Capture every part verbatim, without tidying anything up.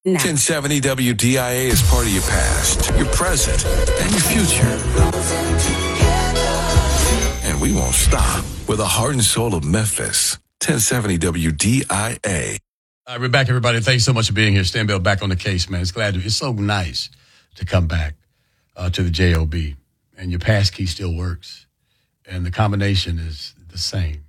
now. ten seventy W D I A is part of your past, your present, and your future. And we won't stop with the heart and soul of Memphis. ten seventy W D I A. All right, we're back, everybody. Thanks so much for being here. Stan Bell back on the case, man. It's glad to, it's so nice to come back uh, to the J O B. And your pass key still works. And the combination is the same.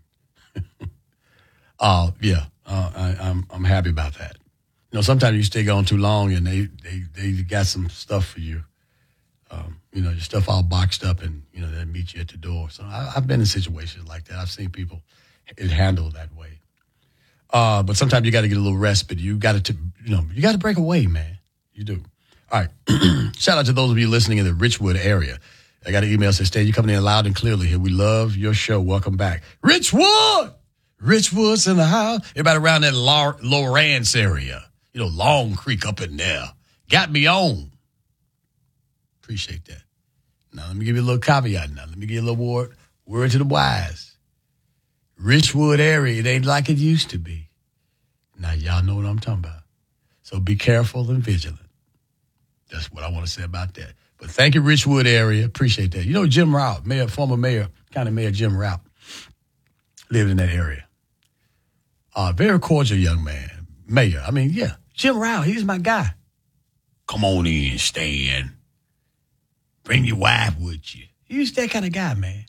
uh, yeah, uh, I, I'm I'm happy about that. You know, sometimes you stay on too long and they, they, they got some stuff for you. Um, you know, your stuff all boxed up and, you know, they meet you at the door. So I, I've been in situations like that. I've seen people it handled that way. Uh, but sometimes you got to get a little respite. You got to, you know, you got to break away, man. You do. All right. Shout out to those of you listening in the Richwood area. I got an email that says, Stan, you coming in loud and clearly here. We love your show. Welcome back. Richwood! Richwood's in the house. Everybody around that La- Lawrence area. You know, Long Creek up in there. Got me on. Appreciate that. Now, let me give you a little caveat now. Let me give you a little word, word to the wise. Richwood area, it ain't like it used to be. Now, y'all know what I'm talking about. So be careful and vigilant. That's what I want to say about that. But thank you, Richwood area. Appreciate that. You know, Jim Rout, mayor, former mayor, county mayor Jim Rout, lived in that area. Uh, very cordial young man. Mayor. I mean, yeah, Jim Rout, he's my guy. Come on in, Stan. Bring your wife with you. He's that kind of guy, man.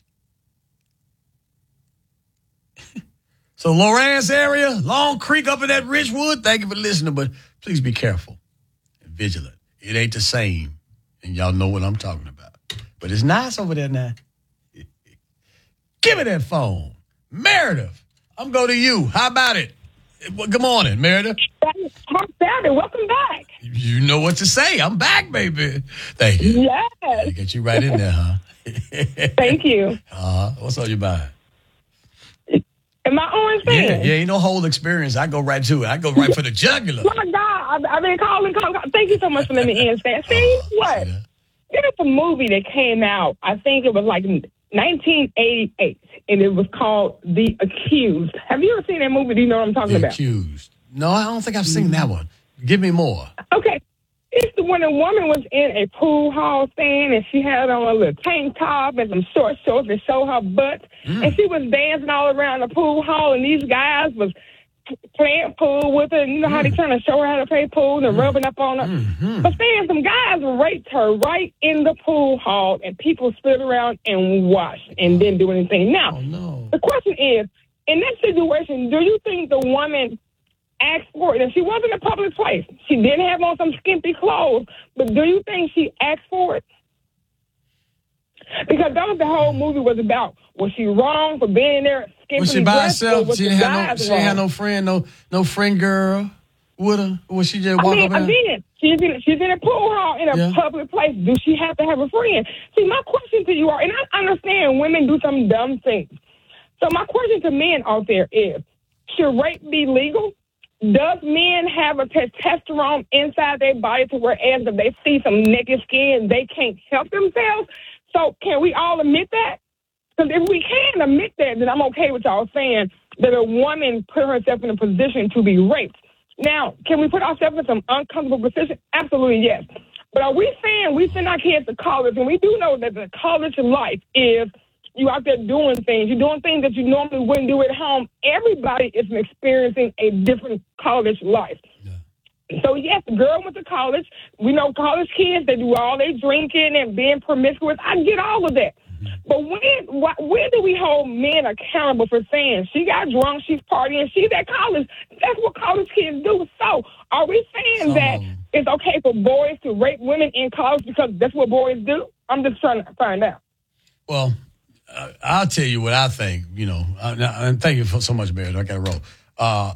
So Lawrence area, Long Creek up in that Richwood, thank you for listening, but please be careful and vigilant. It ain't the same, and y'all know what I'm talking about. But it's nice over there now. Give me that phone. Meredith, I'm going to you. How about it? Good morning, Meredith. Mark Saturday, welcome back. You know what to say. I'm back, baby. Thank you. Yes. I get you right in there, huh? Thank you. Uh, what's on your mind? Am I on Stan? Yeah, yeah, ain't no whole experience. I go right to it. I go right for the jugular. Oh, my God. I've, I've been calling, calling, calling. Thank you so much for letting me in, Stan. See, uh, what? There's a movie that came out, I think it was like nineteen eighty-eight, and it was called The Accused. Have you ever seen that movie? Do you know what I'm talking The about? Accused. No, I don't think I've seen that one. Give me more. Okay. It's the when a woman was in a pool hall stand and she had on a little tank top and some short shorts that show her butt. Mm. And she was dancing all around the pool hall and these guys was playing pool with her. You know how mm. they trying to show her how to play pool and mm. rubbing up on her. Mm-hmm. But then some guys raped her right in the pool hall and people stood around and watched and didn't do anything. Now, oh, no. The question is, in that situation, do you think the woman asked for it? And she was in a public place. She did have on some skimpy clothes, but do you think she asked for it? Because that was the whole movie was about. Was she wrong for being there skimpy? Was she by herself? She didn't have no. She didn't have no friend, no no friend girl with her. Or was she just walking I mean, over there? Again, she's in she's in a pool hall in a yeah. public place. Do she have to have a friend? See, my question to you are, and I understand women do some dumb things. So my question to men out there is: should rape be legal? Does men have a testosterone inside their body to whereas if they see some naked skin, they can't help themselves? So can we all admit that? Because if we can admit that, then I'm okay with y'all saying that a woman put herself in a position to be raped. Now, can we put ourselves in some uncomfortable position? Absolutely, yes. But are we saying we send our kids to college, and we do know that the college life is you out there doing things. You're doing things that you normally wouldn't do at home. Everybody is experiencing a different college life. Yeah. So, yes, the girl went to college. We know college kids, they do all their drinking and being promiscuous. I get all of that. Mm-hmm. But when, wh- when do we hold men accountable for saying she got drunk, she's partying, she's at college? That's what college kids do. So are we saying Some that it's okay for boys to rape women in college because that's what boys do? I'm just trying to find out. Well, Uh, I'll tell you what I think, you know, uh, and thank you for so much, Barry. I got to roll. Uh,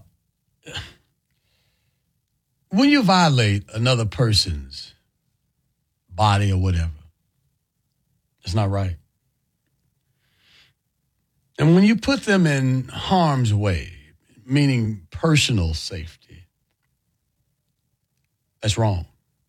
when you violate another person's body or whatever, it's not right. And when you put them in harm's way, meaning personal safety, that's wrong.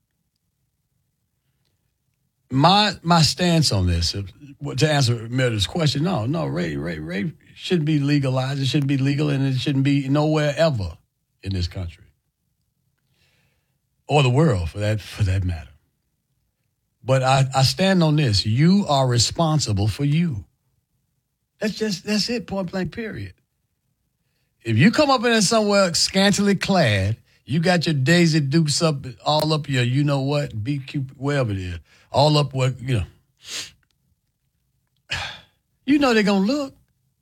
My my stance on this, to answer Meredith's question, no, no, rape, rape, rape shouldn't be legalized. It shouldn't be legal, and it shouldn't be nowhere ever in this country. or the world for that for that matter. But I, I stand on this. You are responsible for you. That's just, that's it, point blank, period. If you come up in there somewhere scantily clad, you got your Daisy Dukes up, all up your, you know what, B Q, wherever it is, all up what, you know. You know they're going to look.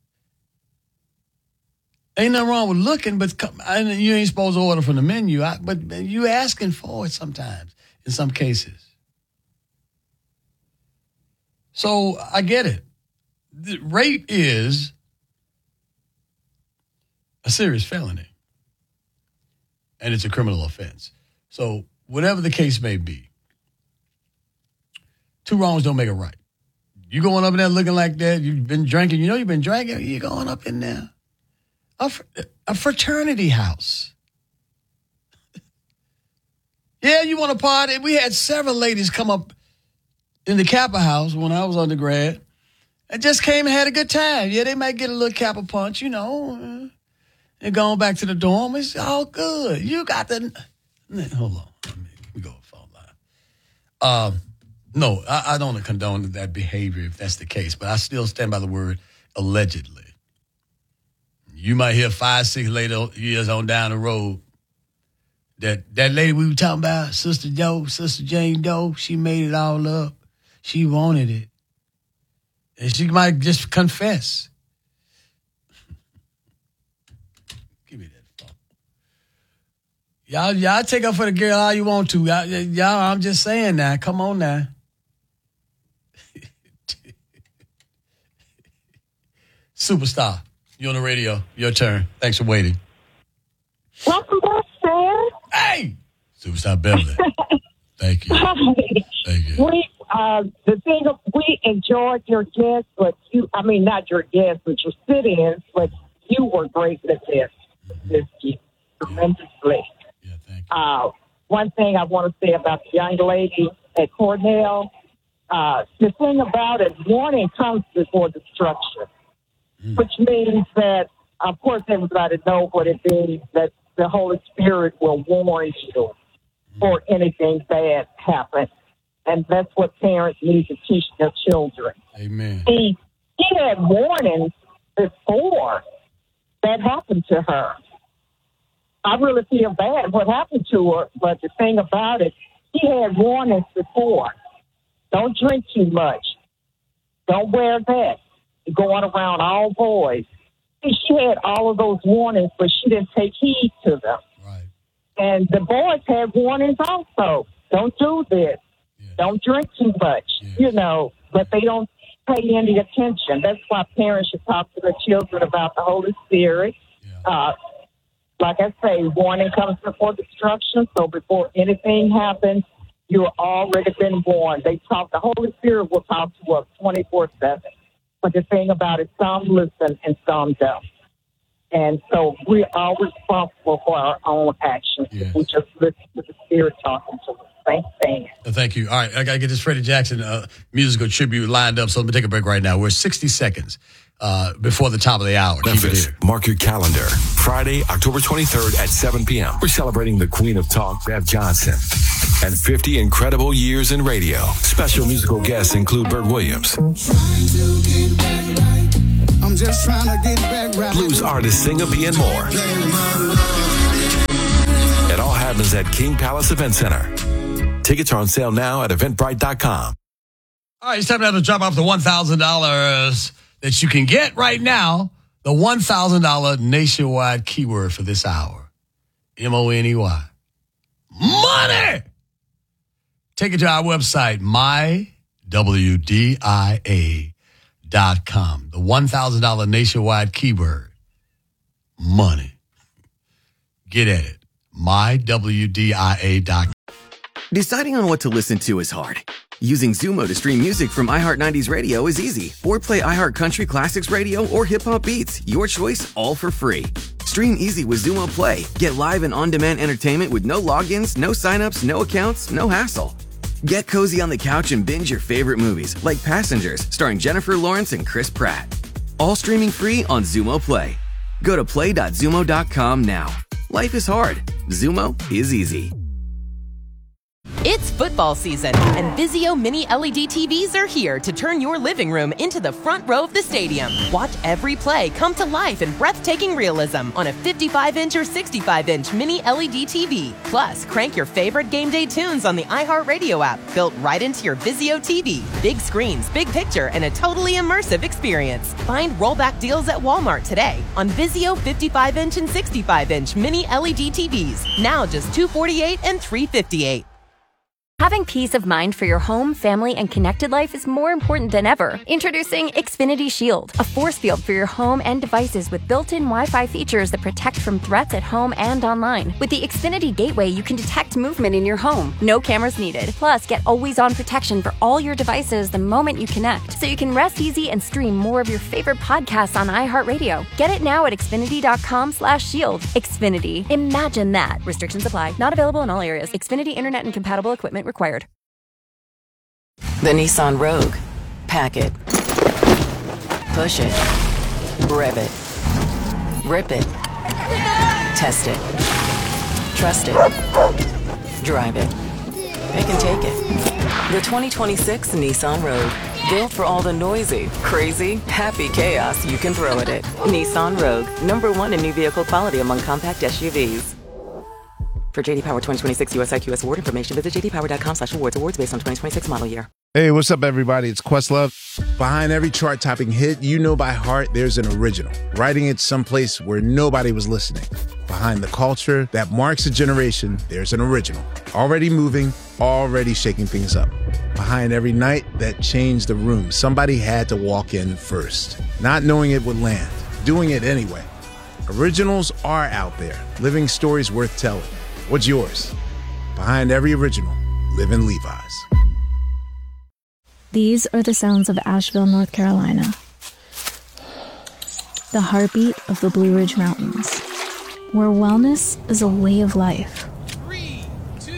Ain't nothing wrong with looking, but come, I, you ain't supposed to order from the menu. I, but you asking for it sometimes, in some cases. So I get it. The rape is a serious felony, and it's a criminal offense. So whatever the case may be, two wrongs don't make a right. You going up in there looking like that, you've been drinking, you know you've been drinking, you're going up in there. A, a fraternity house. Yeah, you want to party? We had several ladies come up in the Kappa house when I was undergrad and just came and had a good time. Yeah, they might get a little Kappa punch, you know, and going back to the dorm. It's all good. You got the... Hold on. Let me, let me go phone line. Um, no, I, I don't condone that behavior if that's the case, but I still stand by the word allegedly. You might hear five, six later years on down the road that that lady we were talking about, Sister Joe, Sister Jane Doe, she made it all up. She wanted it. And she might just confess. Give me that phone. Y'all, y'all take up for the girl all you want to. Y'all, y'all I'm just saying now. Come on now. Superstar. You're on the radio. Your turn. Thanks for waiting. Welcome back, Sam. Hey! Superstar Beverly. Thank you. Thank you. We, uh, the thing of, we enjoyed your guests, but you, I mean, not your guests, but your sit-ins, but you were great at this, mm-hmm. this year, tremendously. Yeah, thank you. Uh, one thing I want to say about the young lady at Cornell, uh, the thing about it, warning comes before destruction. Mm. Which means that, of course, everybody knows what it means, that the Holy Spirit will warn you before anything bad happens. And that's what parents need to teach their children. Amen. He, he had warnings before that happened to her. I really feel bad what happened to her, but the thing about it, he had warnings before. Don't drink too much. Don't wear that. Going around all boys. See, she had all of those warnings, but she didn't take heed to them. Right. And the boys had warnings also. Don't do this. Yeah. Don't drink too much, yeah. you know, but they don't pay any attention. That's why parents should talk to their children about the Holy Spirit. Yeah. Uh, like I say, warning comes before destruction, so before anything happens, you've already been warned. They talk, the Holy Spirit will talk to us twenty-four seven. But the thing about it, some listen and some don't. And so we're all responsible for our own actions. Yes. We just listen to the Spirit talking to us. Same thing. Well, thank you. All right, I got to get this Freddie Jackson uh, musical tribute lined up, so let me take a break right now. We're sixty seconds uh, before the top of the hour. Memphis, Keep it here. mark your calendar. Friday, October twenty-third at seven p.m. We're celebrating the Queen of Talk, Bev Johnson. And fifty incredible years in radio. Special musical guests include Bert Williams. I'm just trying to get back right. Blues artist Singer B and more. It all happens at King Palace Event Center. Tickets are on sale now at eventbrite dot com. All right, it's time now to drop off the one thousand dollars that you can get right now. The one thousand dollars nationwide keyword for this hour. M O N E Y. Money! Take it to our website, my w d i a dot com. The one thousand dollars nationwide keyword. Money. Get at it. my w d i a dot com. Deciding on what to listen to is hard. Using Zumo to stream music from iHeart nineties Radio is easy. Or play iHeart Country Classics Radio or Hip Hop Beats. Your choice, all for free. Stream easy with Zumo Play. Get live and on-demand entertainment with no logins, no signups, no accounts, no hassle. Get cozy on the couch and binge your favorite movies like Passengers, starring Jennifer Lawrence and Chris Pratt. All streaming free on Zumo Play. Go to play dot zumo dot com now. Life is hard. Zumo is easy. It's football season, and Vizio Mini L E D T Vs are here to turn your living room into the front row of the stadium. Watch every play come to life in breathtaking realism on a fifty-five inch or sixty-five inch Mini L E D T V. Plus, crank your favorite game day tunes on the iHeartRadio app, built right into your Vizio T V. Big screens, big picture, and a totally immersive experience. Find rollback deals at Walmart today on Vizio fifty-five inch and sixty-five inch Mini L E D T Vs. Now just two hundred forty-eight dollars and three hundred fifty-eight dollars. Having peace of mind for your home, family, and connected life is more important than ever. Introducing Xfinity Shield, a force field for your home and devices with built-in Wi-Fi features that protect from threats at home and online. With the Xfinity Gateway, you can detect movement in your home. No cameras needed. Plus, get always-on protection for all your devices the moment you connect, so you can rest easy and stream more of your favorite podcasts on iHeartRadio. Get it now at Xfinity.com slash shield. Xfinity. Imagine that. Restrictions apply. Not available in all areas. Xfinity Internet and compatible equipment required. The Nissan Rogue. Pack it. Push it. Rev it. Rip it. Test it. Trust it. Drive it. It can take it. The twenty twenty-six Nissan Rogue. Built for all the noisy, crazy, happy chaos you can throw at it. Nissan Rogue. Number one in new vehicle quality among compact S U Vs. For J D Power twenty twenty-six U S I Q S award information, visit j d power dot com slash awards. Awards based on twenty twenty-six model year. Hey, what's up, everybody? It's Questlove. Behind every chart-topping hit you know by heart, there's an original. Writing it someplace where nobody was listening. Behind the culture that marks a generation, there's an original. Already moving, already shaking things up. Behind every night that changed the room, somebody had to walk in first. Not knowing it would land, doing it anyway. Originals are out there, living stories worth telling. What's yours? Behind every original, live in Levi's. These are the sounds of Asheville, North Carolina. The heartbeat of the Blue Ridge Mountains, where wellness is a way of life. Three, two,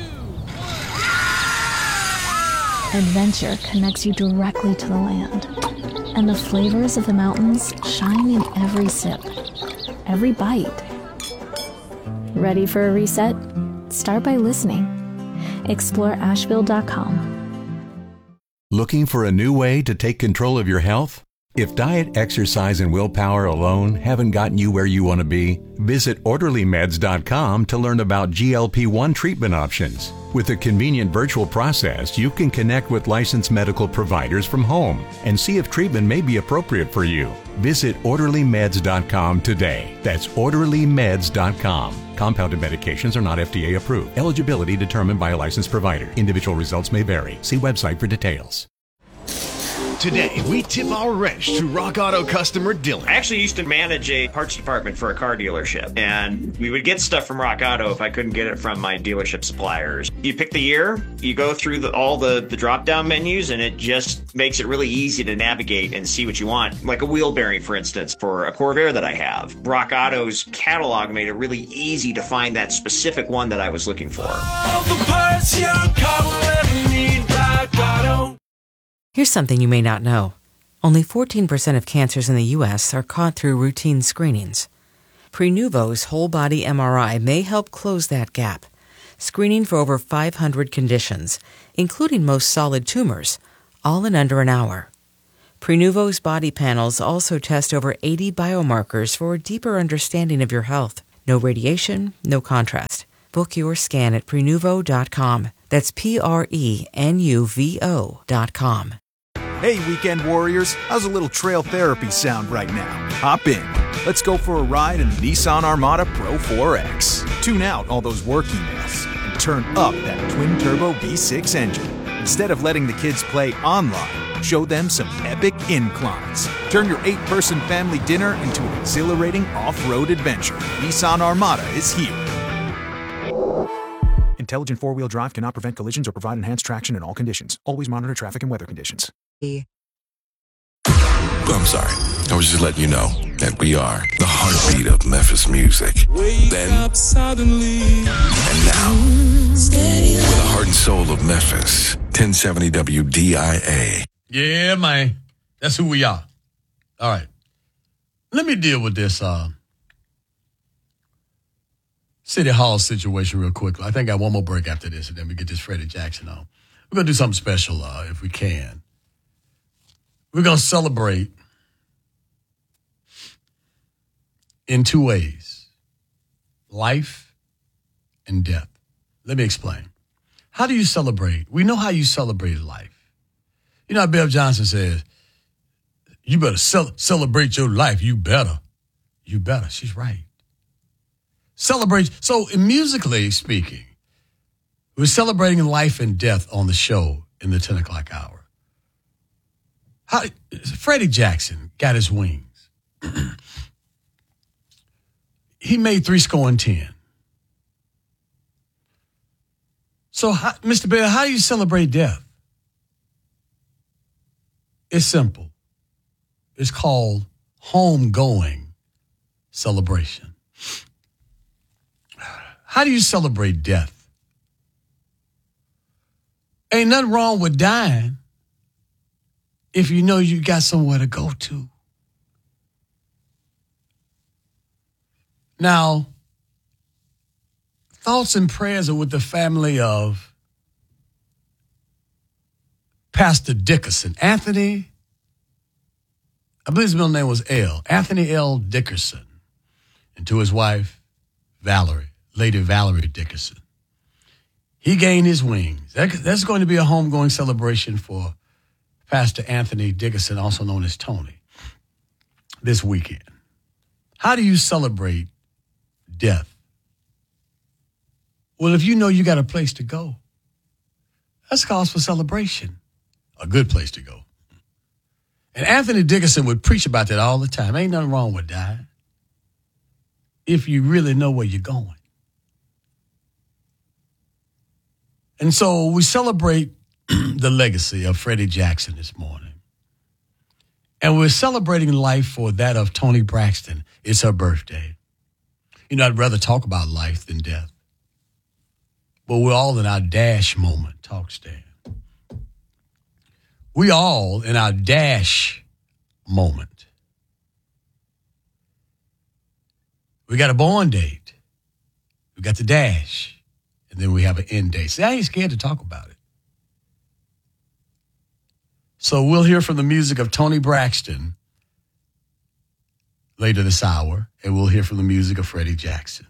one. Adventure connects you directly to the land, and the flavors of the mountains shine in every sip, every bite. Ready for a reset? Start by listening. Explore Asheville dot com. Looking for a new way to take control of your health? If diet, exercise, and willpower alone haven't gotten you where you want to be, visit orderly meds dot com to learn about G L P one treatment options. With a convenient virtual process, you can connect with licensed medical providers from home and see if treatment may be appropriate for you. Visit orderly meds dot com today. That's orderly meds dot com. Compounded medications are not F D A approved. Eligibility determined by a licensed provider. Individual results may vary. See website for details. Today, we tip our wrench to Rock Auto customer Dylan. I actually used to manage a parts department for a car dealership, and we would get stuff from Rock Auto if I couldn't get it from my dealership suppliers. You pick the year, you go through the, all the, the drop-down menus, and it just makes it really easy to navigate and see what you want. Like a wheel bearing, for instance, for a Corvair that I have. Rock Auto's catalog made it really easy to find that specific one that I was looking for. All the parts your car will ever need, Rock Auto. Here's something you may not know. Only fourteen percent of cancers in the U S are caught through routine screenings. Prenuvo's whole-body M R I may help close that gap, screening for over five hundred conditions, including most solid tumors, all in under an hour. Prenuvo's body panels also test over eighty biomarkers for a deeper understanding of your health. No radiation, no contrast. Book your scan at prenuvo dot com. That's P R E N U V O dot com. Hey, weekend warriors, how's a little trail therapy sound right now? Hop in. Let's go for a ride in the Nissan Armada Pro four X. Tune out all those work emails and turn up that twin-turbo V six engine. Instead of letting the kids play online, show them some epic inclines. Turn your eight-person family dinner into an exhilarating off-road adventure. Nissan Armada is here. Intelligent four-wheel drive cannot prevent collisions or provide enhanced traction in all conditions. Always monitor traffic and weather conditions. I'm sorry. I was just letting you know that we are the heartbeat of Memphis music. Then, and now, we're the heart and soul of Memphis. ten seventy W D I A. Yeah, man. That's who we are. All right. Let me deal with this uh, City Hall situation real quickly. I think I got one more break after this, and then we get this Freddie Jackson on. We're going to do something special uh, if we can. We're going to celebrate in two ways, life and death. Let me explain. How do you celebrate? We know how you celebrate life. You know how Bev Johnson says, you better ce- celebrate your life. You better. You better. She's right. Celebrate. So musically speaking, we're celebrating life and death on the show in the ten o'clock hour. How, Freddie Jackson got his wings. He made three score and ten. So, how, Mister Bear, how do you celebrate death? It's simple. It's called homegoing celebration. How do you celebrate death? Ain't nothing wrong with dying if you know you got somewhere to go to. Now, thoughts and prayers are with the family of Pastor Dickerson. Anthony, I believe his middle name was L. Anthony L. Dickerson. And to his wife, Valerie, Lady Valerie Dickerson. He gained his wings. That, that's going to be a homegoing celebration for Pastor Anthony Dickerson, also known as Tony, this weekend. How do you celebrate death? Well, if you know you got a place to go, that's cause for celebration. A good place to go. And Anthony Dickerson would preach about that all the time. Ain't nothing wrong with dying if you really know where you're going. And so we celebrate the legacy of Freddie Jackson this morning. And we're celebrating life for that of Toni Braxton. It's her birthday. You know, I'd rather talk about life than death. But we're all in our dash moment. Talk, Stan. We all in our dash moment. We got a born date. We got the dash. And then we have an end date. See, I ain't scared to talk about it. So we'll hear from the music of Toni Braxton later this hour, and we'll hear from the music of Freddie Jackson.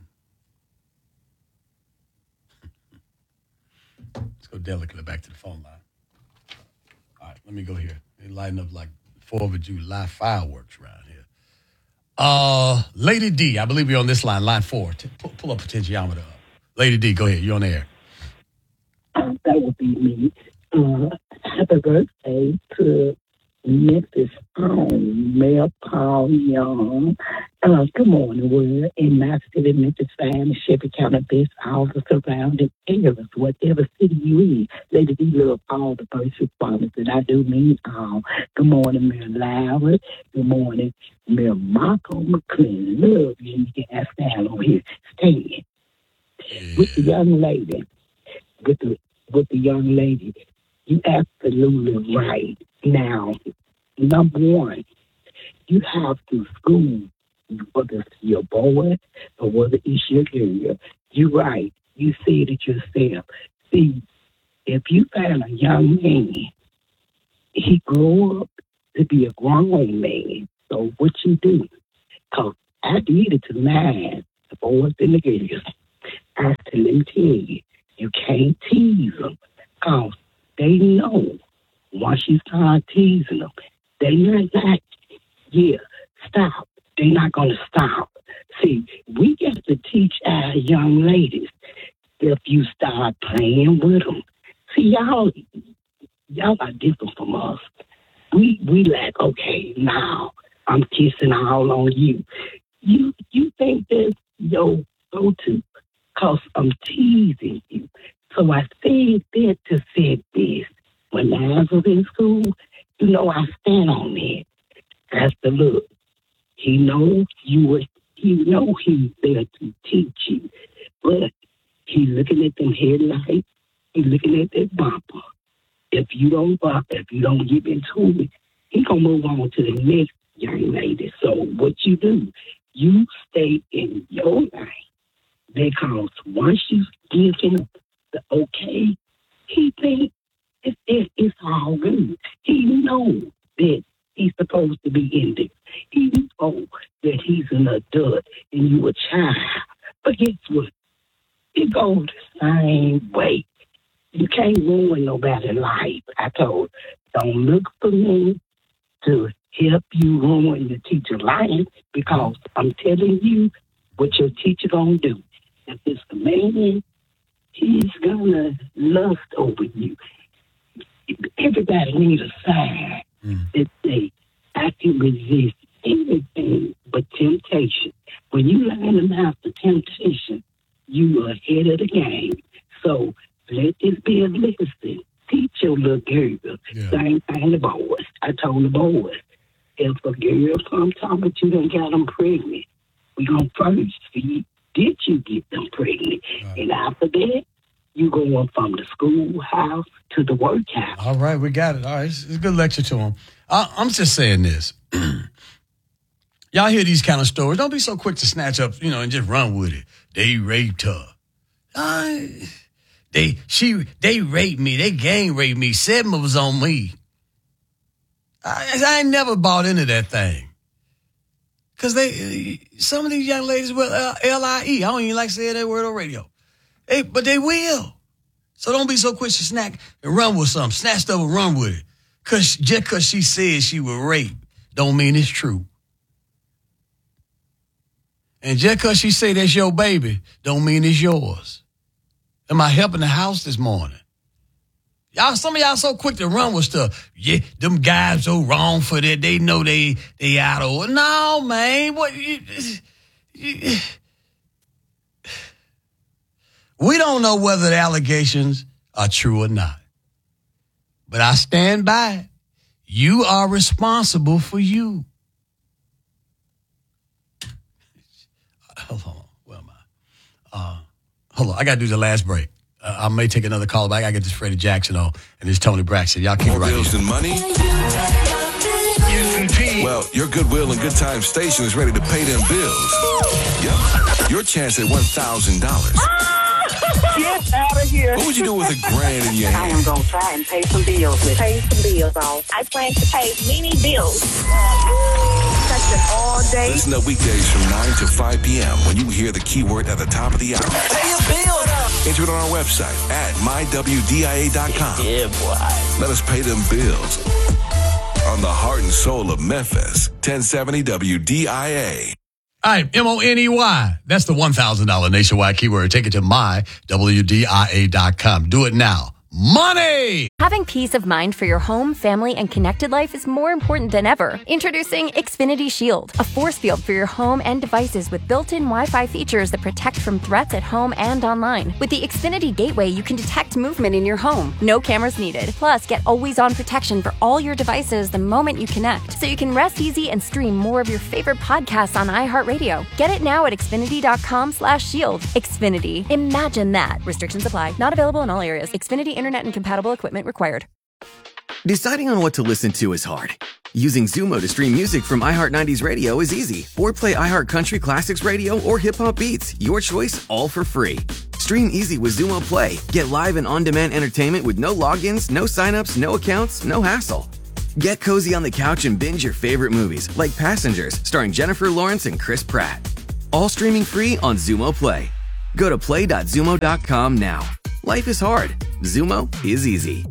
Let's go delicately back to the phone line. All right, let me go here. They lighting up like fourth of July fireworks around here. Uh, Lady D, I believe you're on this line, line four. T- pull, pull up potentiometer up. Lady D, go ahead. You're on the air. Uh, that would be me. Uh, happy birthday to Memphis own Mayor Paul Young. Uh, good morning, we're in my city, Memphis, and Shelby County, best, all the surrounding areas, whatever city you in. Lady D, love all the first responders, and I do mean all. Good morning, Mayor Lowry. Good morning, Mayor Marco McClellan. Love you. You can ask down over here. Stand. With the young lady, with the with the young lady, you absolutely right. Now, number one, you have to school, whether it's your boy or whether it's your girl. You're right. You said it yourself. See, if you find a young man, he grew up to be a grown man. So what you do? Because I did it to mine, the boys and the girls. I still let me tell you, you can't tease them because they know once you start teasing them, they're not like, yeah, stop. They're not going to stop. See, we got to teach our young ladies if you start playing with them. See, y'all, y'all are different from us. We we like, okay, now I'm kissing all on you. You you think that's your go-to? Because I'm teasing you. So I said that to say this. When I was in school, you know, I stand on that. That's the look. He knows you were, he know he's there to teach you. But he's looking at them headlights. He's looking at that bumper. If you don't bump, if you don't give into it, he's going to move on to the next young lady. So what you do, you stay in your lane. Because once you give him the okay, he thinks it, it, it's all good. He knows that he's supposed to be in this. He knows that he's an adult and you a child. But guess what? It goes the same way. You can't ruin nobody's life. I told her, don't look for me to help you ruin your teacher's life, because I'm telling you what your teacher gonna do. If it's a man, he's gonna lust over you. Everybody needs a sign mm. that say, I can resist anything but temptation. When you learn them after temptation, you are ahead of the game. So let this be a lesson. Teach your little girl. Yeah. Same thing the boys. I told the boys, if a girl comes talking about you done got them pregnant, we gonna first see, did you get them pregnant? Right. And after that, you going from the schoolhouse to the workhouse. All right, we got it. All right, it's, it's a good lecture to them. I, I'm just saying this. Y'all hear these kind of stories. Don't be so quick to snatch up, you know, and just run with it. They raped her. Uh, they she they raped me. They gang raped me. Seven was on me. I, I ain't never bought into that thing. Because they, some of these young ladies will uh, L I E. I don't even like saying that word on radio. Hey, but they will. So don't be so quick to snack and run with something. Snatch stuff and run with it. Cause, just because she said she was raped don't mean it's true. And just because she say that's your baby don't mean it's yours. Am I helping the house this morning? Y'all, some of y'all so quick to run with stuff. Yeah, them guys so wrong for that. They know they they out of it. No, man. What? You, you, we don't know whether the allegations are true or not. But I stand by it. You are responsible for you. Hold on. Where am I? Uh, hold on. I got to do the last break. Uh, I may take another call, but I got to get this Freddie Jackson on and this Tony Braxton. Y'all keep More it right bills here. Than money? Well, your Goodwill and Good Time station is ready to pay them bills. Yep. Your chance at one thousand dollars. Get out of here. What would you do with a grand in your hand? I am going to try and pay some bills with Pay some bills off. I plan to pay many bills. All day. Listen up weekdays from nine to five p.m. when you hear the keyword at the top of the hour. Pay your bills. Enter it on our website at my w d i a dot com. Yeah, boy. Let us pay them bills. On the heart and soul of Memphis, ten seventy W D I A. All right, M O N E Y. That's the one thousand dollars nationwide keyword. Take it to my w d i a dot com. Do it now. Money! Having peace of mind for your home, family, and connected life is more important than ever. Introducing Xfinity Shield, a force field for your home and devices with built-in Wi-Fi features that protect from threats at home and online. With the Xfinity Gateway, you can detect movement in your home. No cameras needed. Plus, get always-on protection for all your devices the moment you connect, so you can rest easy and stream more of your favorite podcasts on iHeartRadio. Get it now at xfinity.com slash shield. Xfinity. Imagine that. Restrictions apply. Not available in all areas. Xfinity Internet and compatible equipment required. Deciding on what to listen to is hard. Using Zumo to stream music from iHeart nineties Radio is easy. Or play iHeart Country Classics Radio or Hip Hop Beats. Your choice, all for free. Stream easy with Zumo Play. Get live and on-demand entertainment with no logins, no signups, no accounts, no hassle. Get cozy on the couch and binge your favorite movies, like Passengers, starring Jennifer Lawrence and Chris Pratt. All streaming free on Zumo Play. Go to play dot zumo dot com now. Life is hard. Zumo is easy.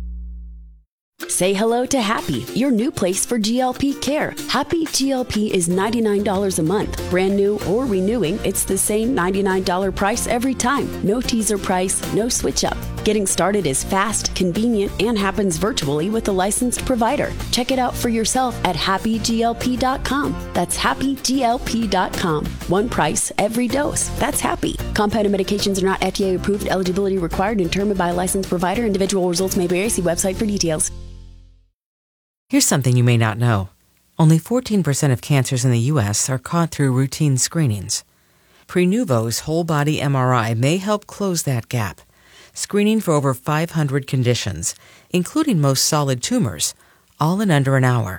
Say hello to Happy, your new place for G L P care. Happy G L P is ninety-nine dollars a month. Brand new or renewing, it's the same ninety-nine dollars price every time. No teaser price, no switch up. Getting started is fast, convenient, and happens virtually with a licensed provider. Check it out for yourself at happy g l p dot com. That's happy g l p dot com. One price, every dose. That's Happy. Compounded medications are not F D A approved. Eligibility required and determined by a licensed provider. Individual results may vary. See website for details. Here's something you may not know. Only fourteen percent of cancers in the U S are caught through routine screenings. Prenuvo's whole body M R I may help close that gap, screening for over five hundred conditions, including most solid tumors, all in under an hour.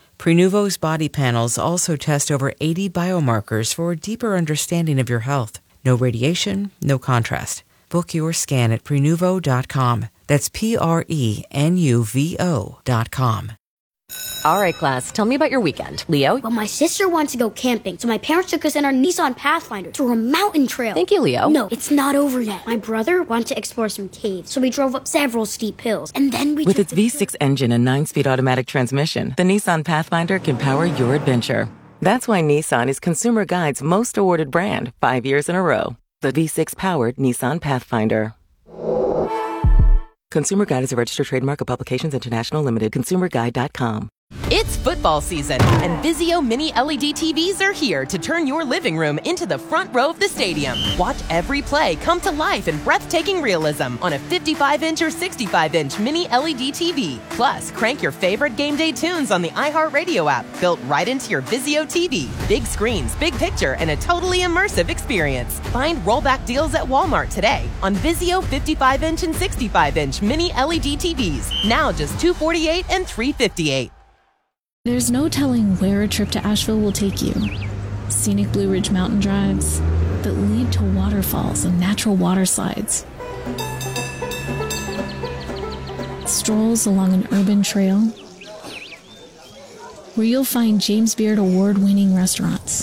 Prenuvo's body panels also test over eighty biomarkers for a deeper understanding of your health. No radiation, no contrast. Book your scan at prenuvo dot com. That's P R E N U V O dot com. All right, class, tell me about your weekend. Leo? Well, my sister wants to go camping, so my parents took us in our Nissan Pathfinder through a mountain trail. Thank you, Leo. No, it's not over yet. My brother wanted to explore some caves, so we drove up several steep hills, and then we With took its V six engine and nine-speed automatic transmission, the Nissan Pathfinder can power your adventure. That's why Nissan is Consumer Guide's most awarded brand, five years in a row. The V six-powered Nissan Pathfinder. Consumer Guide is a registered trademark of Publications International Limited. consumer guide dot com. It's football season, and Vizio Mini L E D T Vs are here to turn your living room into the front row of the stadium. Watch every play come to life in breathtaking realism on a fifty-five inch or sixty-five inch Mini L E D T V. Plus, crank your favorite game day tunes on the iHeartRadio app, built right into your Vizio T V. Big screens, big picture, and a totally immersive experience. Find rollback deals at Walmart today on Vizio fifty-five inch and sixty-five inch Mini L E D T Vs. Now just two hundred forty-eight dollars and three hundred fifty-eight dollars. There's no telling where a trip to Asheville will take you. Scenic Blue Ridge mountain drives that lead to waterfalls and natural water slides. Strolls along an urban trail where you'll find James Beard award-winning restaurants.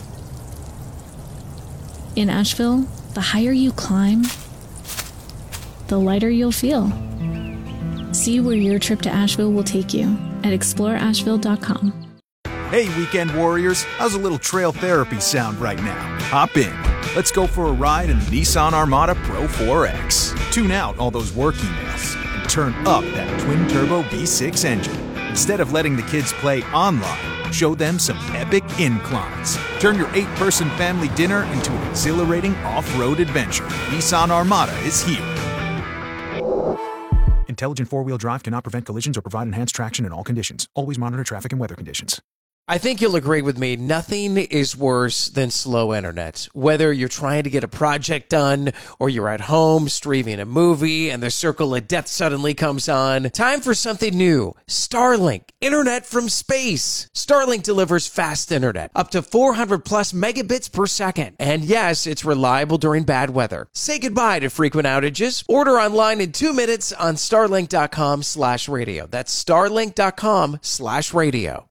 In Asheville, the higher you climb, the lighter you'll feel. See where your trip to Asheville will take you at explore asheville dot com. Hey, weekend warriors, how's a little trail therapy sound right now? Hop in. Let's go for a ride in the Nissan Armada Pro four X. Tune out all those work emails and turn up that twin-turbo V six engine. Instead of letting the kids play online, show them some epic inclines. Turn your eight-person family dinner into an exhilarating off-road adventure. Nissan Armada is here. Intelligent four-wheel drive cannot prevent collisions or provide enhanced traction in all conditions. Always monitor traffic and weather conditions. I think you'll agree with me. Nothing is worse than slow internet. Whether you're trying to get a project done or you're at home streaming a movie and the circle of death suddenly comes on, time for something new. Starlink, internet from space. Starlink delivers fast internet, up to four hundred plus megabits per second. And yes, it's reliable during bad weather. Say goodbye to frequent outages. Order online in two minutes on starlink dot com slash radio. That's starlink dot com slash radio.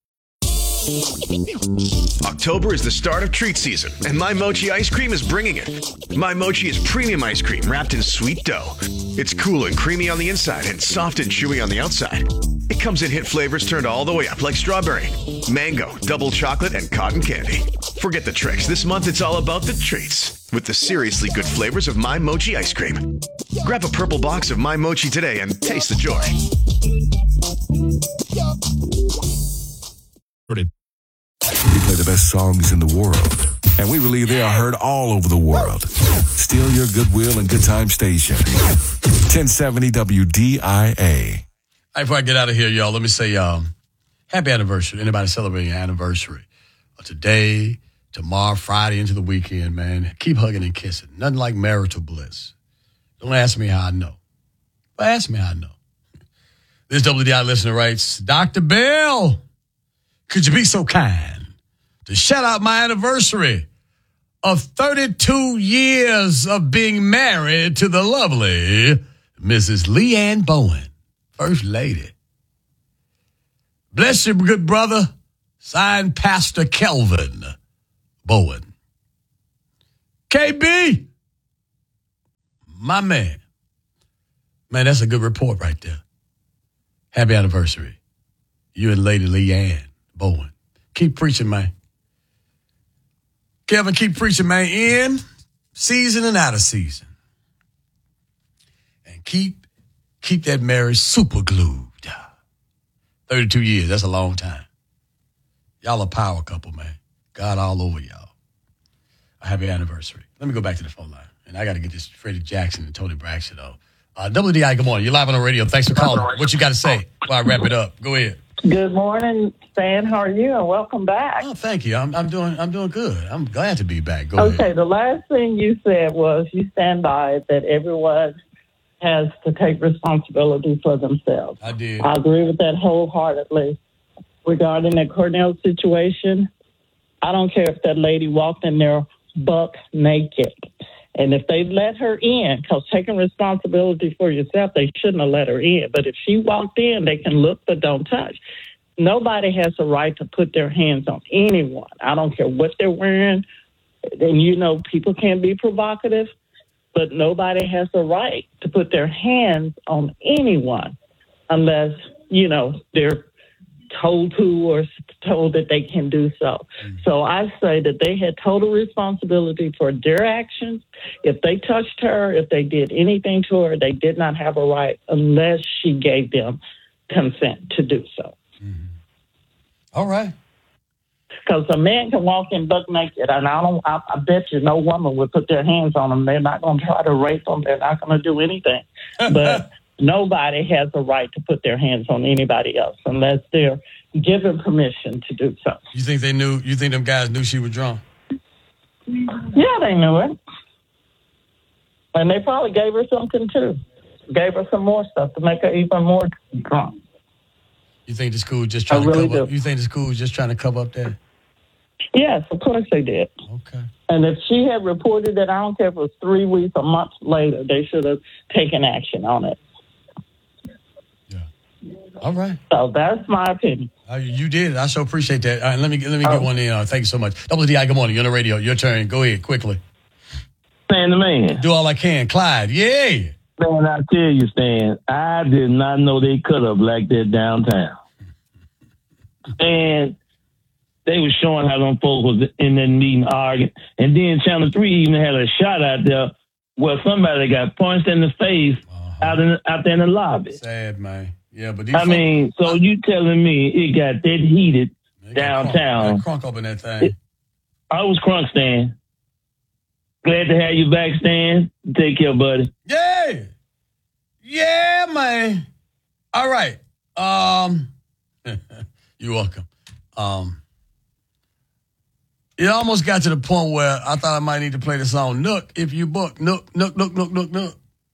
October is the start of treat season, and My Mochi ice cream is bringing it. My Mochi is premium ice cream wrapped in sweet dough. It's cool and creamy on the inside and soft and chewy on the outside. It comes in hit flavors turned all the way up like strawberry, mango, double chocolate, and cotton candy. Forget the tricks. This month it's all about the treats with the seriously good flavors of My Mochi ice cream. Grab a purple box of My Mochi today and taste the joy. We play the best songs in the world, and we believe they are heard all over the world. Still your goodwill and good time station. ten seventy W D I A. All right, before I get out of here, y'all, let me say um, happy anniversary. Anybody celebrating your anniversary? Uh, today, tomorrow, Friday, into the weekend, man. Keep hugging and kissing. Nothing like marital bliss. Don't ask me how I know. But ask me how I know. This W D I listener writes, Doctor Bell, could you be so kind to shout out my anniversary of thirty-two years of being married to the lovely Missus Leanne Bowen, First Lady. Bless you, good brother. Signed, Pastor Kelvin Bowen. K B, my man. Man, that's a good report right there. Happy anniversary. You and Lady Leanne Bowen. Keep preaching, man. Kevin, keep preaching, man. In season and out of season. And keep keep that marriage super glued. thirty-two years, that's a long time. Y'all a power couple, man. God all over y'all. A happy anniversary. Let me go back to the phone line. And I got to get this Freddie Jackson and Tony Braxton off. Uh, W D I, good morning. You're live on the radio. Thanks for calling. What you got to say before I wrap it up? Go ahead. Good morning, Stan. How are you? And welcome back. Oh, thank you. I'm, I'm doing I'm doing good. I'm glad to be back. Go okay, ahead. the last thing you said was you stand by that everyone has to take responsibility for themselves. I did. I agree with that wholeheartedly. Regarding that Cornell situation, I don't care if that lady walked in there buck naked. And if they let her in, because taking responsibility for yourself, they shouldn't have let her in. But if she walked in, they can look but don't touch. Nobody has a right to put their hands on anyone. I don't care what they're wearing. And, you know, people can be provocative, but nobody has a right to put their hands on anyone unless, you know, they're told to or told that they can do so. So I say that they had total responsibility for their actions. If they touched her, if they did anything to her, they did not have a right unless she gave them consent to do so. Mm-hmm. All right. Because a man can walk in buck naked, and I don't. I, I bet you no woman would put their hands on them. They're not going to try to rape them. They're not going to do anything. But nobody has a right to put their hands on anybody else unless they're given permission to do so. You think they knew? You think them guys knew she was drunk? Yeah, they knew it, and they probably gave her something too. Gave her some more stuff to make her even more drunk. You think the school just trying I to really cover up? do. You think the school was just trying to cover up that? Yes, of course they did. Okay. And if she had reported it, I don't care if it was three weeks or months later, they should have taken action on it. All right. So that's my opinion. Uh, you did it. I so appreciate that. All right, let me let me get Oh. one in. Uh, thank you so much. W D I, good morning. You're on the radio. Your turn. Go ahead, quickly. Man to man. Do all I can. Clyde, yay. Man, I tell you, Stan, I did not know they could have like that downtown. And they was showing how them folks was in that meeting arguing. And then Channel three even had a shot out there where somebody got punched in the face uh-huh. out in out there in the lobby. Sad, man. Yeah, but these I folks, mean, so you telling me it got that heated downtown? crunk, crunk up in that thing. It, I was crunk, Stan. Glad to have you back, Stan. Take care, buddy. Yeah. Yeah, man. All right. Um, you're welcome. Um, it almost got to the point where I thought I might need to play the song Nook if you book. Nook, Nook, Nook, Nook, Nook, Nook.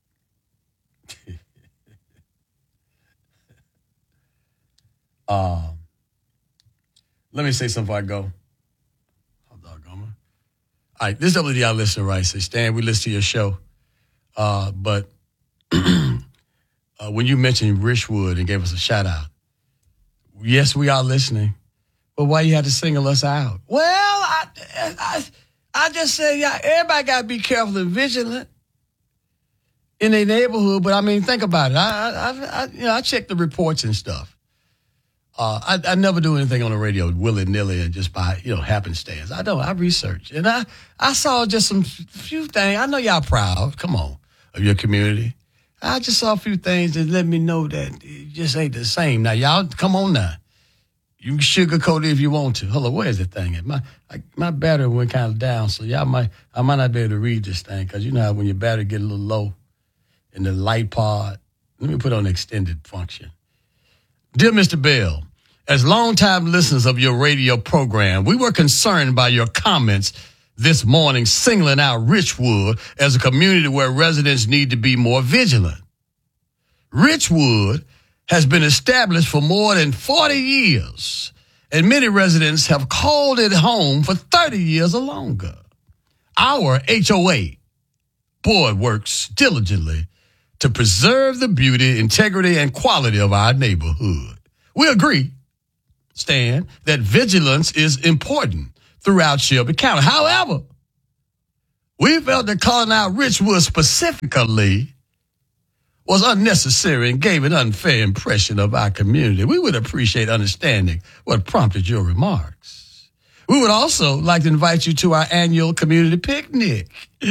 um, let me say something before I go. All right, this W D I listener writes, says, Stan, we listen to your show, uh, but uh, when you mentioned Richwood and gave us a shout out, yes, we are listening, but why you had to single us out? Well, I, I, I just say, yeah, everybody got to be careful and vigilant in their neighborhood. But I mean, think about it. I, I, I you know, I check the reports and stuff. Uh, I, I never do anything on the radio willy nilly and just by, you know, happenstance. I don't. I research, and I, I saw just some few things. I know y'all proud. Come on, of your community. I just saw a few things that let me know that it just ain't the same. Now, y'all, come on now. You can sugarcoat it if you want to. Hold on, where's the thing at? My I, my battery went kind of down, so y'all might I might not be able to read this thing because you know how when your battery get a little low in the light pod. Let me put on extended function. Dear Mister Bell, as longtime listeners of your radio program, we were concerned by your comments this morning singling out Richwood as a community where residents need to be more vigilant. Richwood has been established for more than forty years, and many residents have called it home for thirty years or longer. Our H O A board works diligently to preserve the beauty, integrity, and quality of our neighborhood. We agree, Stan, that vigilance is important throughout Shelby County. However, we felt that calling out Richwood specifically was unnecessary and gave an unfair impression of our community. We would appreciate understanding what prompted your remarks. We would also like to invite you to our annual community picnic.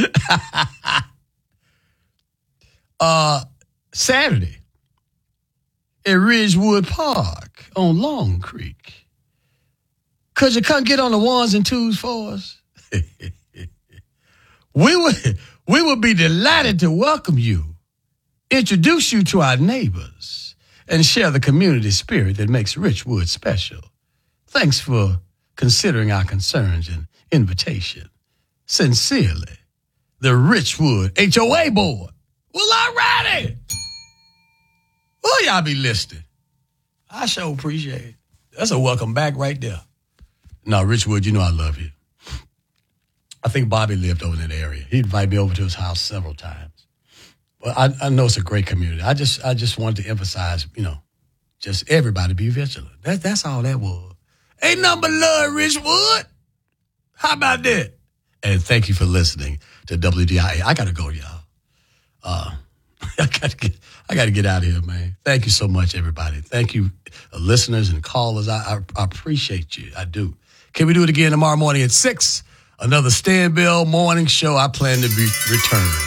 uh, Saturday at Ridgewood Park on Long Creek. Could you come get on the ones and twos for us? we would, we would be delighted to welcome you, introduce you to our neighbors, and share the community spirit that makes Richwood special. Thanks for considering our concerns and invitation. Sincerely, the Richwood H O A Board. Well, all righty. Well, y'all be listening. I sure appreciate it. That's a welcome back right there. No, Richwood, you know I love you. I think Bobby lived over in that area. He invited me over to his house several times. Well, I, I know it's a great community. I just I just wanted to emphasize, you know, just everybody be vigilant. That, that's all that was. Ain't nothing but love, Richwood. How about that? And thank you for listening to W D I A. I got to go, y'all. Uh, I got to get I got to get out of here, man. Thank you so much, everybody. Thank you, uh, listeners and callers. I, I, I appreciate you. I do. Can we do it again tomorrow morning at six? Another Stan Bell morning show. I plan to be returning.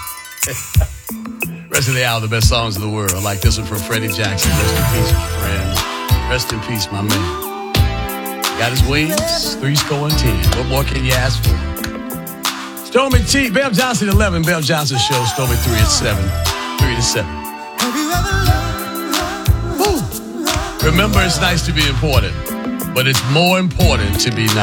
Rest of the hour, the best songs of the world. Like this one from Freddie Jackson. Rest in peace, my friend. Rest in peace, my man. Got his wings, three score and ten. What more can you ask for? Stormy T, Bell Johnson eleven, Bell Johnson Show. Stormy three at seven, three to seven. Woo. Remember, it's nice to be important, but it's more important to be nice.